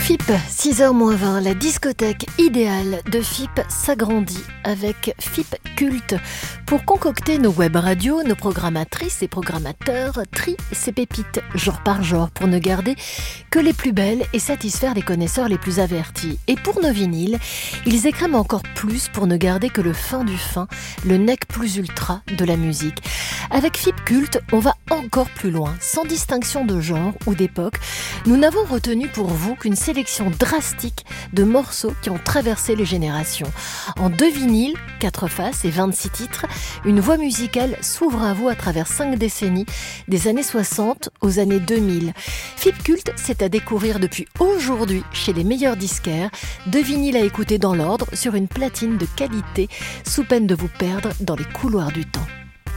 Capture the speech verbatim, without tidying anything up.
F I P, six heures moins vingt, la discothèque idéale de F I P s'agrandit avec F I P Culte. Pour concocter nos web radios, nos programmatrices et programmateurs trient ces pépites genre par genre pour ne garder que les plus belles et satisfaire les connaisseurs les plus avertis. Et pour nos vinyles, ils écrèment encore plus pour ne garder que le fin du fin, le nec plus ultra de la musique. Avec F I P Culte, on va encore plus loin, sans distinction de genre ou d'époque. Nous n'avons retenu pour vous qu'une sélection drastique de morceaux qui ont traversé les générations. En deux vinyles, quatre faces et vingt-six titres, une voie musicale s'ouvre à vous à travers cinq décennies, des années soixante aux années deux mille. F I P Culte, c'est à découvrir depuis aujourd'hui chez les meilleurs disquaires, deux vinyles à écouter dans l'ordre sur une platine de qualité, sous peine de vous perdre dans les couloirs du temps.